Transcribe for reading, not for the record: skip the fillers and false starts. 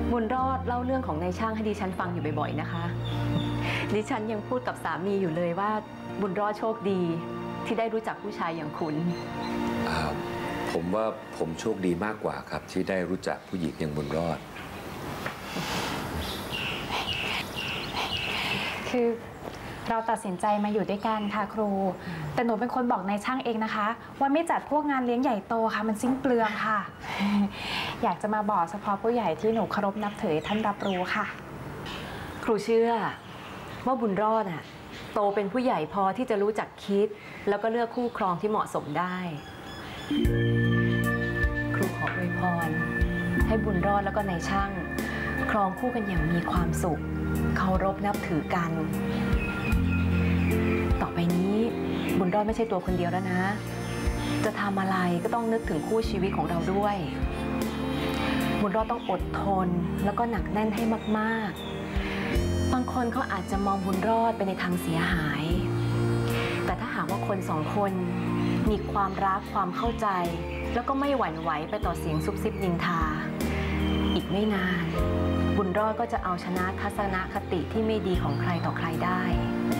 บุญรอดเล่าเรื่องของนายช่างให้ดิฉันฟังอยู่บ่อยๆนะคะดิฉันยังพูดกับสามีอยู่เลยว่าบุญรอดโชคดีที่ได้รู้จักผู้ชายอย่างคุณผมว่าผมโชคดีมากกว่าครับที่ได้รู้จักผู้หญิงอย่างบุญรอดคือเราตัดสินใจมาอยู่ด้วยกันค่ะครูแต่หนูเป็นคนบอกนายช่างเองนะคะว่าไม่จัดพวกงานเลี้ยงใหญ่โตค่ะมันสิ้นเปลืองค่ะ อยากจะมาบอกเฉพาะผู้ใหญ่ที่หนูเคารพนับถือท่านรับรู้ค่ะครูเชื่อว่าบุญรอดโตเป็นผู้ใหญ่พอที่จะรู้จักคิดแล้วก็เลือกคู่ครองที่เหมาะสมได้ครูขออวยพรให้บุญรอดแล้วก็นายช่างครองคู่กันอย่างมีความสุขเคารพนับถือกันต่อไปนี้บุญรอดไม่ใช่ตัวคนเดียวแล้วนะจะทำอะไรก็ต้องนึกถึงคู่ชีวิตของเราด้วยบุญรอดต้องอดทนแล้วก็หนักแน่นให้มากๆบางคนเขาอาจจะมองบุญรอดไปในทางเสียหายแต่ถ้าหากว่าคนสองคนมีความรักความเข้าใจแล้วก็ไม่หวั่นไหวไปต่อเสียงซุบซิบนินทาอีกไม่นานบุญรอดก็จะเอาชนะทัศนคติที่ไม่ดีของใครต่อใครได้